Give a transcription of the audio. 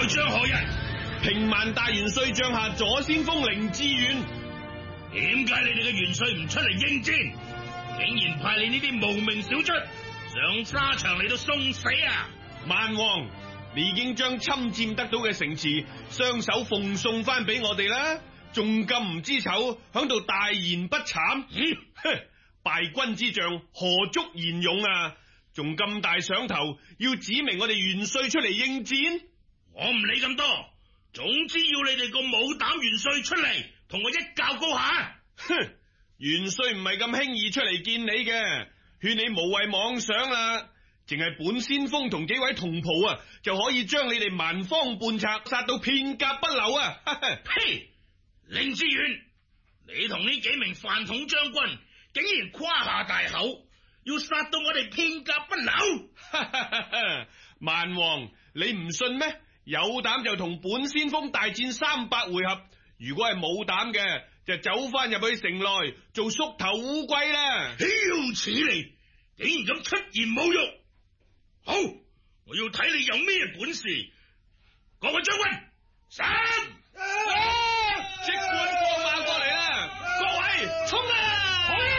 來將何人？ 平萬大元帥帳下左先鋒凌志遠。 點解你哋嘅元帥唔出嚟應戰？竟然派你呢啲無名小卒上沙場嚟到送死啊！ 萬王，你已經將侵佔得到嘅城池雙手奉送翻俾我哋啦，仲咁唔知醜，響度大言不慚。敗軍之將何足言勇啊！仲咁大想頭，要指明我哋元帥出嚟應戰？ 我唔理咁多，總之要你哋個冇膽元帥出嚟同我一較高下。 哼，元帥唔係咁輕易出嚟見你嘅，勸你無謂妄想啦。淨係本先鋒同幾位同袍啊，就可以將你哋蠻方叛賊殺到片甲不留啊！ 呸！凌志遠，你同呢幾名飯桶將軍竟然誇下大口，要殺到我哋片甲不留！ 萬王，你唔信咩？有膽就同本先鋒大戰300回合，如果係冇膽嘅，就走翻入去城內做縮頭烏龜啦！ 豈有此理！竟然咁出言侮辱！好，我要睇你有咩本事！各位將軍，